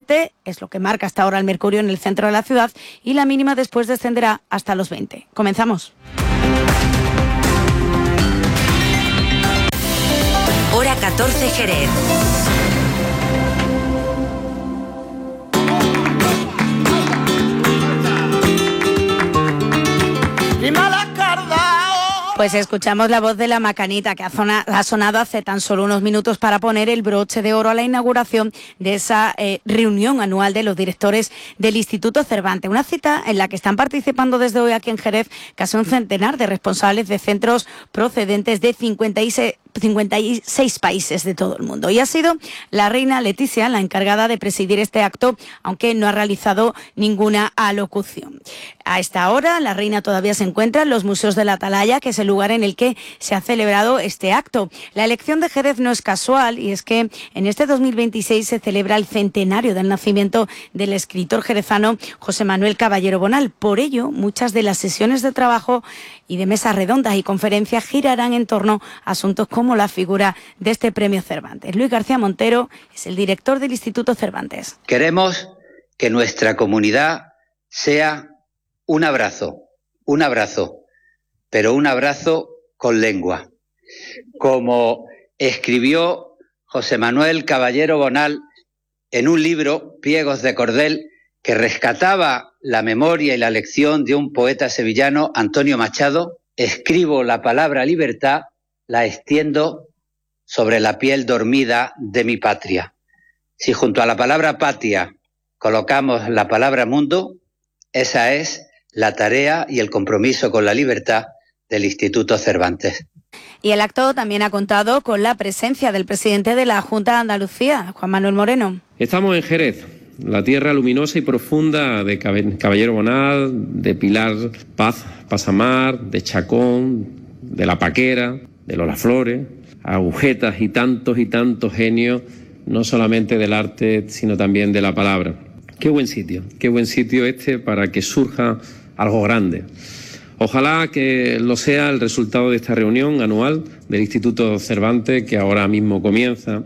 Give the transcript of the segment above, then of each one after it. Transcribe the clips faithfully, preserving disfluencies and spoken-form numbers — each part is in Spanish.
siete es lo que marca hasta ahora el mercurio en el centro de la ciudad y la mínima después descenderá hasta los veinte. Comenzamos. Hora catorce, Jerez. Pues escuchamos la voz de la Macanita, que ha, zona, ha sonado hace tan solo unos minutos para poner el broche de oro a la inauguración de esa eh, reunión anual de los directores del Instituto Cervantes. Una cita en la que están participando desde hoy aquí en Jerez casi un centenar de responsables de centros procedentes de cincuenta y seis países de todo el mundo. Y ha sido la reina Leticia la encargada de presidir este acto, aunque no ha realizado ninguna alocución. A esta hora, la reina todavía se encuentra en los Museos de la Atalaya, que es el lugar en el que se ha celebrado este acto. La elección de Jerez no es casual, y es que en este dos mil veintiséis se celebra el centenario del nacimiento del escritor jerezano José Manuel Caballero Bonal. Por ello, muchas de las sesiones de trabajo y de mesas redondas y conferencias girarán en torno a asuntos como la figura de este premio Cervantes. Luis García Montero es el director del Instituto Cervantes. Queremos que nuestra comunidad sea un abrazo, un abrazo, pero un abrazo con lengua. Como escribió José Manuel Caballero Bonal en un libro, Pliegos de Cordel, que rescataba la memoria y la lección de un poeta sevillano, Antonio Machado: escribo la palabra libertad, la extiendo sobre la piel dormida de mi patria. Si junto a la palabra patria colocamos la palabra mundo, esa es la tarea y el compromiso con la libertad del Instituto Cervantes. Y el acto también ha contado con la presencia del presidente de la Junta de Andalucía, Juan Manuel Moreno. Estamos en Jerez, la tierra luminosa y profunda de Caballero Bonal, de Pilar Paz Pasamar, de Chacón, de La Paquera, de Lola Flores, agujetas y tantos y tantos genios, no solamente del arte, sino también de la palabra. Qué buen sitio, qué buen sitio este para que surja algo grande. Ojalá que lo sea el resultado de esta reunión anual del Instituto Cervantes, que ahora mismo comienza,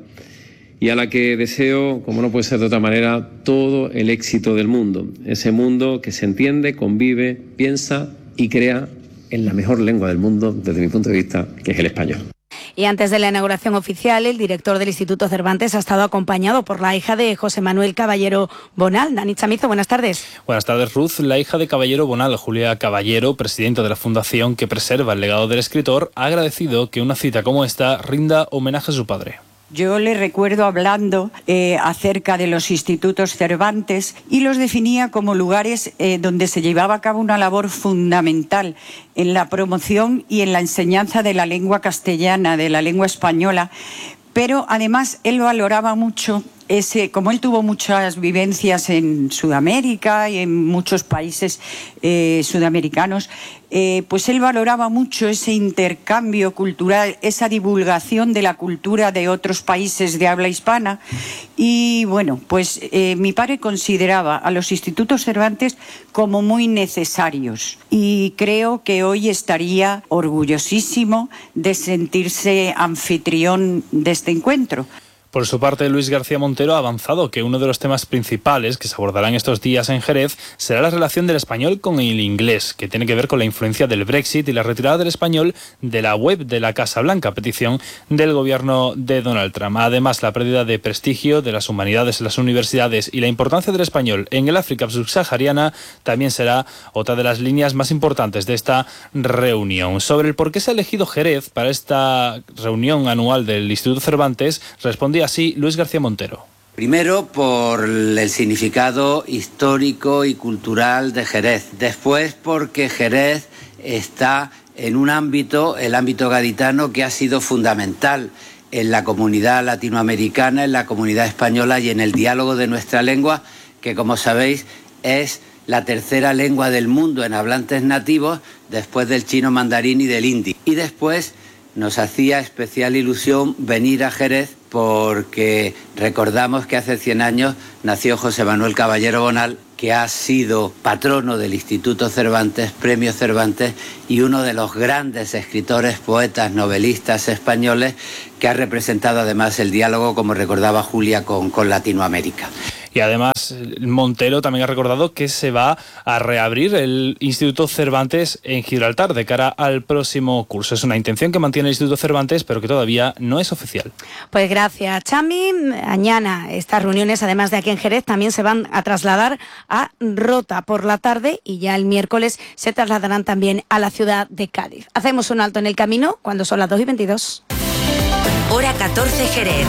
y a la que deseo, como no puede ser de otra manera, todo el éxito del mundo. Ese mundo que se entiende, convive, piensa y crea en la mejor lengua del mundo, desde mi punto de vista, que es el español. Y antes de la inauguración oficial, el director del Instituto Cervantes ha estado acompañado por la hija de José Manuel Caballero Bonal. Dani Chamizo, buenas tardes. Buenas tardes, Ruth. La hija de Caballero Bonal, Julia Caballero, presidenta de la fundación que preserva el legado del escritor, ha agradecido que una cita como esta rinda homenaje a su padre. Yo le recuerdo hablando eh, acerca de los institutos Cervantes y los definía como lugares eh, donde se llevaba a cabo una labor fundamental en la promoción y en la enseñanza de la lengua castellana, de la lengua española, pero además él valoraba mucho ese, como él tuvo muchas vivencias en Sudamérica y en muchos países eh, sudamericanos, eh, pues él valoraba mucho ese intercambio cultural, esa divulgación de la cultura de otros países de habla hispana. Y bueno, pues eh, mi padre consideraba a los institutos Cervantes como muy necesarios y creo que hoy estaría orgullosísimo de sentirse anfitrión de este encuentro. Por su parte, Luis García Montero ha avanzado que uno de los temas principales que se abordarán estos días en Jerez será la relación del español con el inglés, que tiene que ver con la influencia del Brexit y la retirada del español de la web de la Casa Blanca, a petición del gobierno de Donald Trump. Además, la pérdida de prestigio de las humanidades en las universidades y la importancia del español en el África subsahariana también será otra de las líneas más importantes de esta reunión. Sobre el por qué se ha elegido Jerez para esta reunión anual del Instituto Cervantes, respondía así Luis García Montero. Primero, por el significado histórico y cultural de Jerez. Después, porque Jerez está en un ámbito, el ámbito gaditano, que ha sido fundamental en la comunidad latinoamericana, en la comunidad española y en el diálogo de nuestra lengua, que, como sabéis, es la tercera lengua del mundo en hablantes nativos, después del chino mandarín y del hindi. Y después nos hacía especial ilusión venir a Jerez porque recordamos que hace cien años nació José Manuel Caballero Bonal, que ha sido patrono del Instituto Cervantes, Premio Cervantes, y uno de los grandes escritores, poetas, novelistas españoles, que ha representado además el diálogo, como recordaba Julia, con, con Latinoamérica. Y además, Montero también ha recordado que se va a reabrir el Instituto Cervantes en Gibraltar de cara al próximo curso. Es una intención que mantiene el Instituto Cervantes, pero que todavía no es oficial. Pues gracias, Chami. Mañana estas reuniones, además de aquí en Jerez, también se van a trasladar a Rota por la tarde y ya el miércoles se trasladarán también a la ciudad de Cádiz. Hacemos un alto en el camino cuando son las dos y veintidós. Hora catorce, Jerez.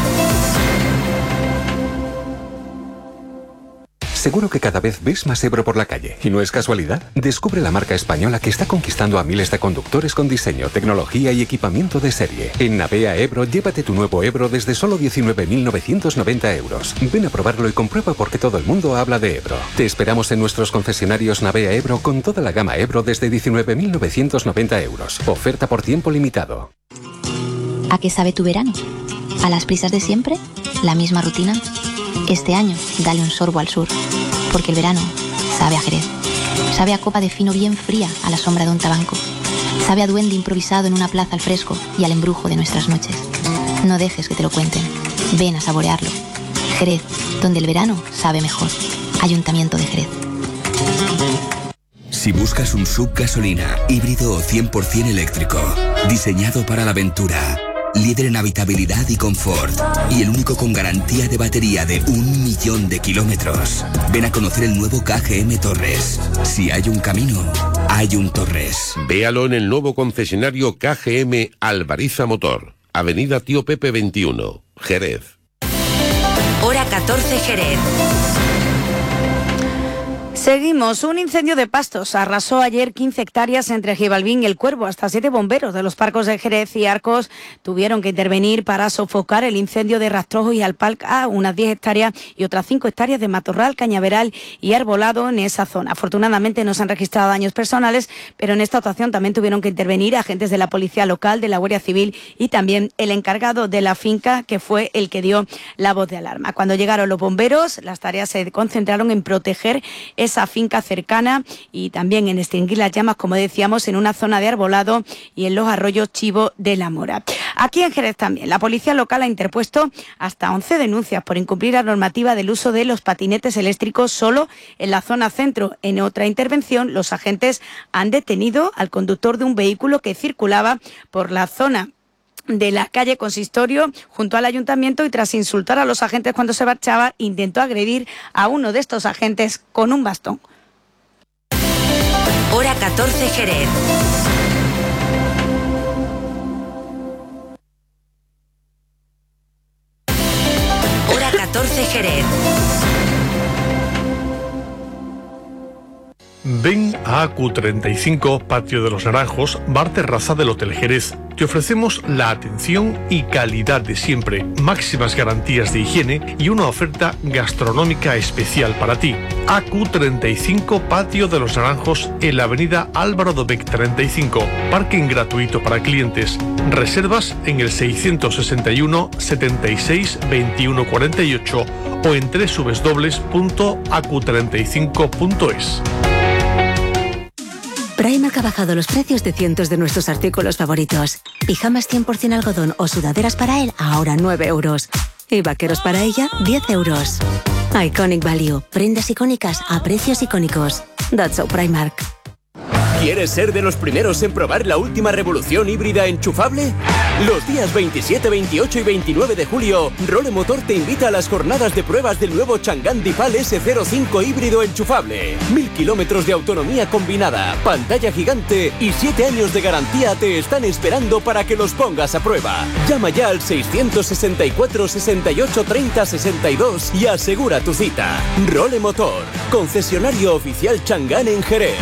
Seguro que cada vez ves más Ebro por la calle, y no es casualidad. Descubre la marca española que está conquistando a miles de conductores con diseño, tecnología y equipamiento de serie. En Navea Ebro, llévate tu nuevo Ebro desde solo diecinueve mil novecientos noventa euros. Ven a probarlo y comprueba por qué todo el mundo habla de Ebro. Te esperamos en nuestros concesionarios Navea Ebro con toda la gama Ebro desde diecinueve mil novecientos noventa euros. Oferta por tiempo limitado. ¿A qué sabe tu verano? ¿A las prisas de siempre? ¿La misma rutina? Este año, dale un sorbo al sur, porque el verano sabe a Jerez. Sabe a copa de fino bien fría a la sombra de un tabanco. Sabe a duende improvisado en una plaza al fresco y al embrujo de nuestras noches. No dejes que te lo cuenten. Ven a saborearlo. Jerez, donde el verano sabe mejor. Ayuntamiento de Jerez. Si buscas un sub gasolina, híbrido o cien por ciento eléctrico, diseñado para la aventura, líder en habitabilidad y confort, y el único con garantía de batería de un millón de kilómetros. Ven a conocer el nuevo K G M Torres. Si hay un camino, hay un Torres. Véalo en el nuevo concesionario K G M Alvariza Motor, Avenida Tío Pepe veintiuno, Jerez. Hora catorce, Jerez. Seguimos. Un incendio de pastos arrasó ayer quince hectáreas entre Gibalbín y El Cuervo. Hasta siete bomberos de los parcos de Jerez y Arcos tuvieron que intervenir para sofocar el incendio de Rastrojo y Alpalca, unas diez hectáreas y otras cinco hectáreas de matorral, cañaveral y arbolado en esa zona. Afortunadamente no se han registrado daños personales, pero en esta ocasión también tuvieron que intervenir agentes de la Policía Local, de la Guardia Civil y también el encargado de la finca, que fue el que dio la voz de alarma. Cuando llegaron los bomberos, las tareas se concentraron en proteger esa esa finca cercana y también en extinguir las llamas, como decíamos, en una zona de arbolado y en los arroyos Chivo de la Mora. Aquí en Jerez también, la policía local ha interpuesto hasta once denuncias por incumplir la normativa del uso de los patinetes eléctricos solo en la zona centro. En otra intervención, los agentes han detenido al conductor de un vehículo que circulaba por la zona de la calle Consistorio junto al ayuntamiento y tras insultar a los agentes cuando se marchaba, intentó agredir a uno de estos agentes con un bastón. Hora catorce, Jerez. Hora catorce, Jerez. Ven a A Q treinta y cinco, Patio de los Naranjos, bar terraza del Hotel Jerez. Te ofrecemos la atención y calidad de siempre, máximas garantías de higiene y una oferta gastronómica especial para ti. A Q treinta y cinco, Patio de los Naranjos, en la avenida Álvaro Dobech treinta y cinco. Parking gratuito para clientes. Reservas en el seiscientos sesenta y uno, setenta y seis, veintiuno cuarenta y ocho o en doble u doble u doble u punto a q treinta y cinco punto es. Primark ha bajado los precios de cientos de nuestros artículos favoritos. Pijamas cien por ciento algodón o sudaderas para él, ahora nueve euros. Y vaqueros para ella, diez euros. Iconic Value. Prendas icónicas a precios icónicos. That's so Primark. ¿Quieres ser de los primeros en probar la última revolución híbrida enchufable? Los días veintisiete, veintiocho y veintinueve de julio, Role Motor te invita a las jornadas de pruebas del nuevo Chang'an Dipal ese cero cinco híbrido enchufable. Mil kilómetros de autonomía combinada, pantalla gigante y siete años de garantía te están esperando para que los pongas a prueba. Llama ya al seiscientos sesenta y cuatro, sesenta y ocho, treinta, sesenta y dos y asegura tu cita. Role Motor, concesionario oficial Chang'an en Jerez.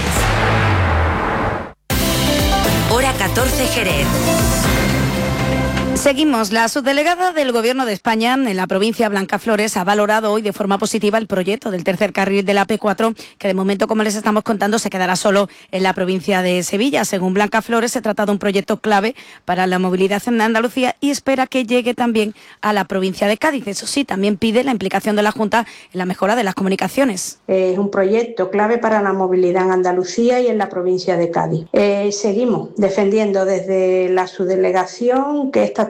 Hora catorce, Jerez. Seguimos. La subdelegada del Gobierno de España en la provincia Blanca Flores ha valorado hoy de forma positiva el proyecto del tercer carril de la A P cuatro, que de momento, como les estamos contando, se quedará solo en la provincia de Sevilla. Según Blanca Flores, se trata de un proyecto clave para la movilidad en Andalucía y espera que llegue también a la provincia de Cádiz. Eso sí, también pide la implicación de la Junta en la mejora de las comunicaciones. Es un proyecto clave para la movilidad en Andalucía y en la provincia de Cádiz. Eh, seguimos defendiendo desde la subdelegación que esta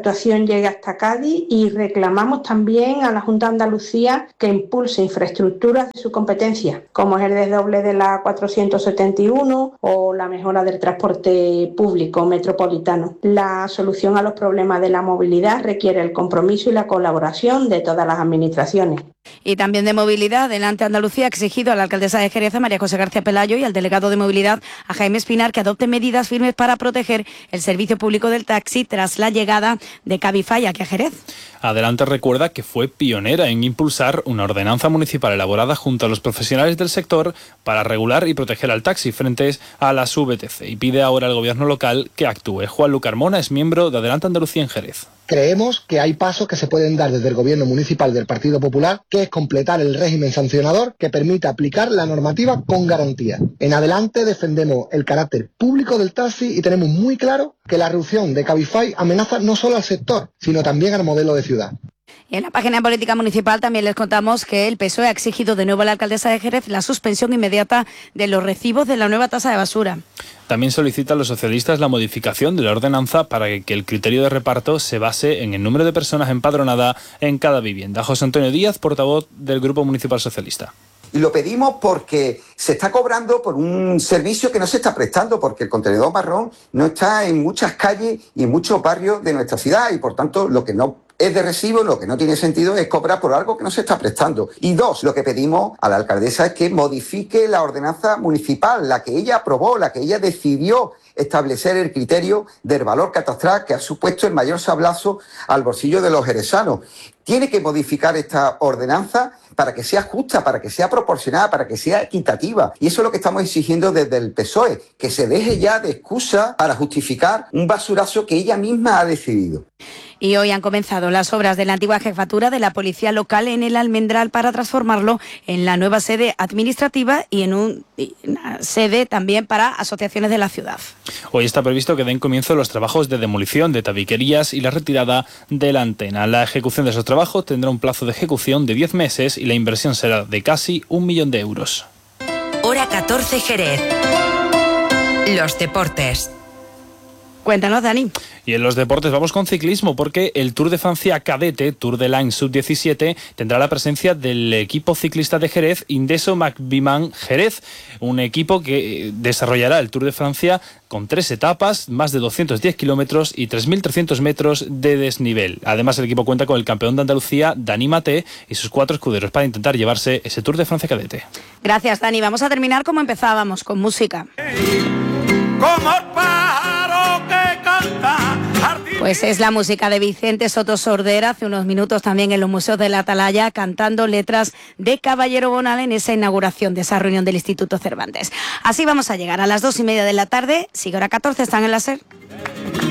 actuación llegue hasta Cádiz y reclamamos también a la Junta de Andalucía que impulse infraestructuras de su competencia, como es el desdoble de la cuatrocientos setenta y uno o la mejora del transporte público metropolitano. La solución a los problemas de la movilidad requiere el compromiso y la colaboración de todas las administraciones. Y también de movilidad, Adelante Andalucía ha exigido a la alcaldesa de Jerez, a María José García Pelayo, y al delegado de movilidad, a Jaime Espinar, que adopten medidas firmes para proteger el servicio público del taxi tras la llegada de Cabify aquí a Jerez. Adelante recuerda que fue pionera en impulsar una ordenanza municipal elaborada junto a los profesionales del sector para regular y proteger al taxi frente a las V T C y pide ahora al gobierno local que actúe. Juan Lu Carmona es miembro de Adelante Andalucía en Jerez. Creemos que hay pasos que se pueden dar desde el gobierno municipal del Partido Popular, que es completar el régimen sancionador que permita aplicar la normativa con garantía. En Adelante defendemos el carácter público del taxi y tenemos muy claro que la reducción de Cabify amenaza no solo al sector, sino también al modelo de ciudad. Y en la página de política municipal también les contamos que el P S O E ha exigido de nuevo a la alcaldesa de Jerez la suspensión inmediata de los recibos de la nueva tasa de basura. También solicitan los socialistas la modificación de la ordenanza para que el criterio de reparto se base en el número de personas empadronadas en cada vivienda. José Antonio Díaz, portavoz del Grupo Municipal Socialista. Y lo pedimos porque se está cobrando por un servicio que no se está prestando, porque el contenedor marrón no está en muchas calles y en muchos barrios de nuestra ciudad y, por tanto, lo que no es de recibo, lo que no tiene sentido es cobrar por algo que no se está prestando. Y dos, lo que pedimos a la alcaldesa es que modifique la ordenanza municipal, la que ella aprobó, la que ella decidió establecer el criterio del valor catastral que ha supuesto el mayor sablazo al bolsillo de los jerezanos. Tiene que modificar esta ordenanza para que sea justa, para que sea proporcionada, para que sea equitativa. Y eso es lo que estamos exigiendo desde el P S O E, que se deje ya de excusa para justificar un basurazo que ella misma ha decidido. Y hoy han comenzado las obras de la antigua jefatura de la Policía Local en el Almendral para transformarlo en la nueva sede administrativa y en un, y una sede también para asociaciones de la ciudad. Hoy está previsto que den comienzo los trabajos de demolición de tabiquerías y la retirada de la antena. La ejecución de esos trabajos tendrá un plazo de ejecución de diez meses y la inversión será de casi un millón de euros. Hora catorce Jerez. Los deportes. Cuéntanos, Dani. Y en los deportes vamos con ciclismo porque el Tour de Francia Cadete, Tour de Line sub diecisiete, tendrá la presencia del equipo ciclista de Jerez, Indeso McBiman Jerez, un equipo que desarrollará el Tour de Francia con tres etapas, más de doscientos diez kilómetros y tres mil trescientos metros de desnivel. Además, el equipo cuenta con el campeón de Andalucía, Dani Maté, y sus cuatro escuderos para intentar llevarse ese Tour de Francia Cadete. Gracias, Dani. Vamos a terminar como empezábamos, con música. Como el pájaro que canta. Pues es la música de Vicente Soto Sordera, hace unos minutos también en los museos de la Atalaya, cantando letras de Caballero Bonal en esa inauguración de esa reunión del Instituto Cervantes. Así vamos a llegar a las dos y media de la tarde. Sigue Hora catorce, están en la SER.